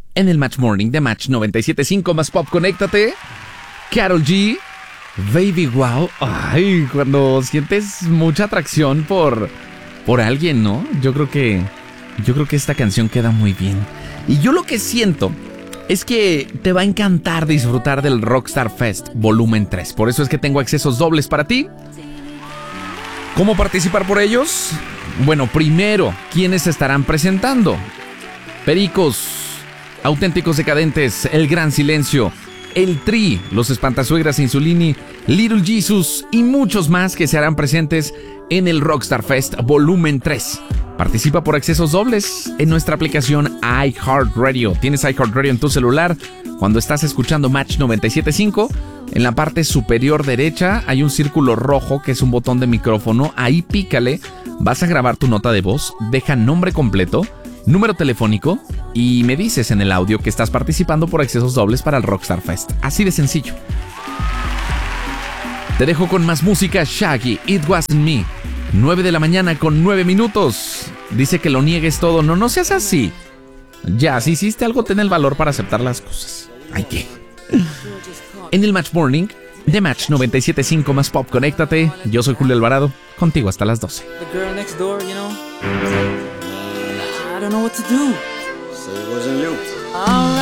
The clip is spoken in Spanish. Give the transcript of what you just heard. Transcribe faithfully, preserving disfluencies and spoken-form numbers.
en el Match Morning de Match noventa y siete punto cinco más Pop. Conéctate. Karol G, Baby Wow. Ay, cuando sientes mucha atracción por, por alguien, ¿no? Yo creo que, yo creo que esta canción queda muy bien. Y yo lo que siento es que te va a encantar disfrutar del Rockstar Fest Volumen tres. Por eso es que tengo accesos dobles para ti. ¿Cómo participar por ellos? Bueno, primero, ¿quiénes se estarán presentando? Pericos, Auténticos Decadentes, El Gran Silencio, El Tri, Los Espantasuegras Insulini, Little Jesus y muchos más que se harán presentes en el Rockstar Fest Volumen tres. Participa por accesos dobles en nuestra aplicación iHeartRadio. ¿Tienes iHeartRadio en tu celular? Cuando estás escuchando Match noventa y siete punto cinco, en la parte superior derecha hay un círculo rojo que es un botón de micrófono. Ahí pícale, vas a grabar tu nota de voz, deja nombre completo, número telefónico y me dices en el audio que estás participando por accesos dobles para el Rockstar Fest. Así de sencillo. Te dejo con más música. Shaggy, It Wasn't Me. nueve de la mañana con nueve minutos. Dice que lo niegues todo. No, no seas así. Ya, si hiciste algo, ten el valor para aceptar las cosas. Ay, ¿qué? En el Match Morning de Match noventa y siete punto cinco más Pop. Conéctate. Yo soy Julio Alvarado. Contigo hasta las doce. The girl next door, you know. I don't know what to do. So it wasn't you. All right.